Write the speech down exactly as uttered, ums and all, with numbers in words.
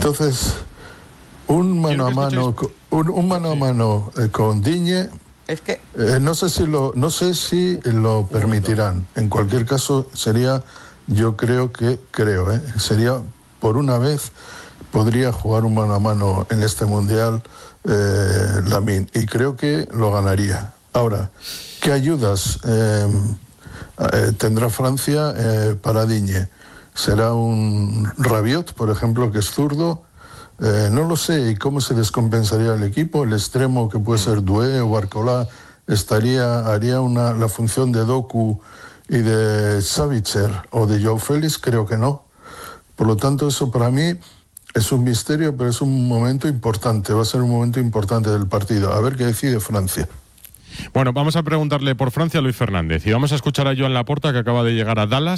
Entonces, un mano a mano, un, un mano a mano eh, con Digne, es que eh, no sé si lo, no sé si lo permitirán. En cualquier caso, sería, yo creo que, creo, eh, sería por una vez podría jugar un mano a mano en este mundial eh, Lamine, y creo que lo ganaría. Ahora, ¿qué ayudas eh, eh, tendrá Francia eh, para Digne? ¿Será un Rabiot, por ejemplo, que es zurdo? Eh, no lo sé. ¿Y cómo se descompensaría el equipo? El extremo, que puede ser Doué o Barcola, estaría, haría una, la función de Doku y de Savitzer o de Joao Félix. Creo que no. Por lo tanto, eso para mí es un misterio, pero es un momento importante. Va a ser un momento importante del partido. A ver qué decide Francia. Bueno, vamos a preguntarle por Francia a Luis Fernández y vamos a escuchar a Joan Laporta, que acaba de llegar a Dallas.